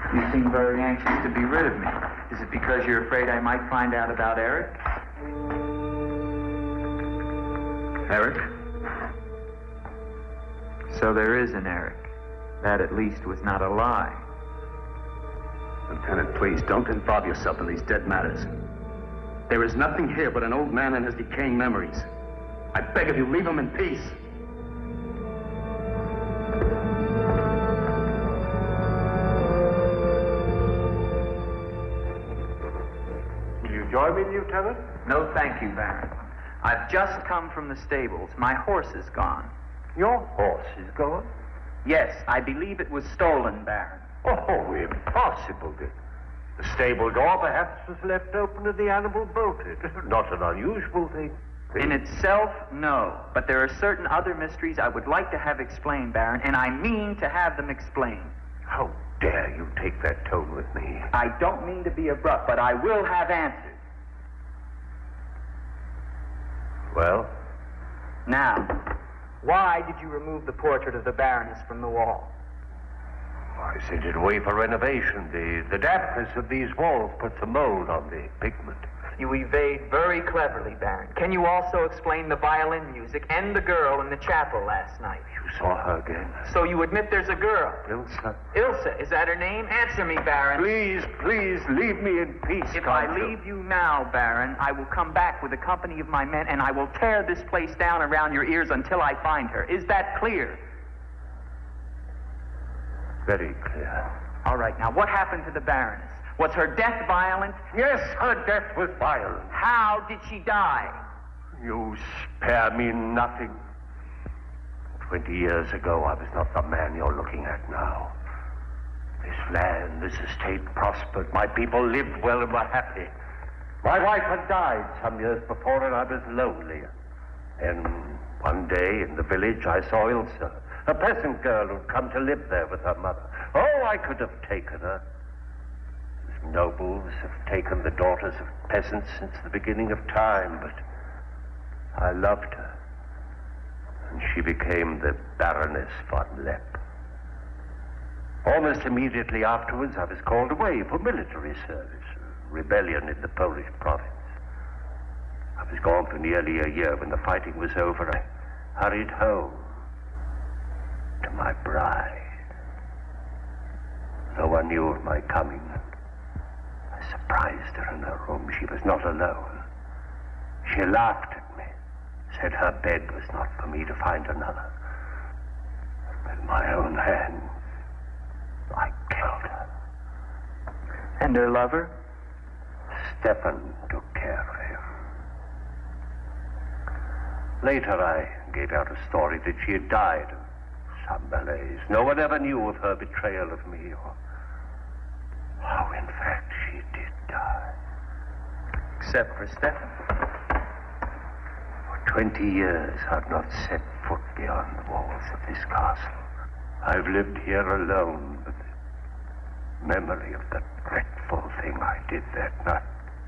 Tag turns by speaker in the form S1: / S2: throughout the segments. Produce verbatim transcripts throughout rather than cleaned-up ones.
S1: You seem very anxious to be rid of me. Is it because you're afraid I might find out about Eric? Eric? So there is an Eric. That at least was not a lie.
S2: Lieutenant, please, don't involve yourself in these dead matters. There is nothing here but an old man and his decaying memories. I beg of you, leave him in peace.
S3: Will you join me, Lieutenant?
S1: No, thank you, Baron. I've just come from the stables. My horse is gone.
S3: Your horse is gone?
S1: Yes, I believe it was stolen, Baron.
S3: Oh, impossible. The, the stable door perhaps was left open and the animal bolted. Not an unusual thing.
S1: In itself, no. But there are certain other mysteries I would like to have explained, Baron, and I mean to have them explained.
S3: How dare you take that tone with me?
S1: I don't mean to be abrupt, but I will have answers.
S3: Well?
S1: Now, why did you remove the portrait of the Baroness from the wall?
S3: I sent it away for renovation. The, the dampness of these walls puts a mold on the pigment.
S1: You evade very cleverly, Baron. Can you also explain the violin music and the girl in the chapel last night?
S3: You saw her again?
S1: So you admit there's a girl?
S3: Ilsa.
S1: Ilsa, is that her name? Answer me, Baron.
S3: Please, please, leave me in peace.
S1: If I leave you now, Baron, I will come back with a company of my men and I will tear this place down around your ears until I find her. Is that clear?
S3: Very clear.
S1: All right, now what happened to the Baroness? Was her death violent?
S3: Yes, her death was violent.
S1: How did she die?
S3: You spare me nothing. Twenty years ago, I was not the man you're looking at now. This land, this estate prospered. My people lived well and were happy. My wife had died some years before, and I was lonely. And one day in the village, I saw Ilsa, a peasant girl who'd come to live there with her mother. Oh, I could have taken her. Nobles have taken the daughters of peasants since the beginning of time, but I loved her. And she became the Baroness von Lepp. Almost immediately afterwards, I was called away for military service, a rebellion in the Polish province. I was gone for nearly a year. When the fighting was over, I hurried home to my bride. No one knew of my coming. I surprised her in her room. She was not alone. She laughed at me, said her bed was not for me to find another. With my own hands, I killed her.
S1: And her lover?
S3: Stefan took care of him. Later, I gave out a story that she had died of some malaise. No one ever knew of her betrayal of me, or how, in fact, she did die.
S1: Except for Stefan.
S3: For twenty years, I've not set foot beyond the walls of this castle. I've lived here alone with the memory of the dreadful thing I did that night.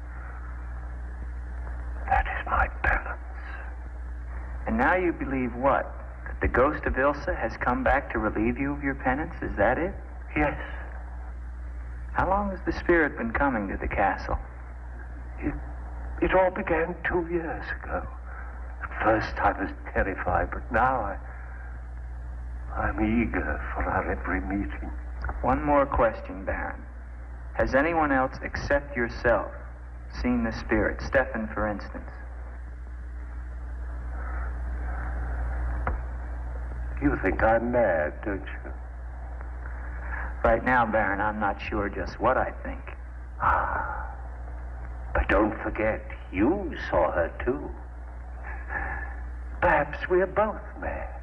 S3: That is my penance.
S1: And now you believe what? That the ghost of Ilsa has come back to relieve you of your penance? Is that it?
S3: Yes.
S1: How long has the spirit been coming to the castle?
S3: It, it all began two years ago. At first I was terrified, but now I, I'm eager for our every meeting.
S1: One more question, Baron. Has anyone else except yourself seen the spirit? Stefan, for instance.
S3: You think I'm mad, don't you?
S1: Right now, Baron, I'm not sure just what I think.
S3: Ah, but don't forget, you saw her too. Perhaps we're both mad.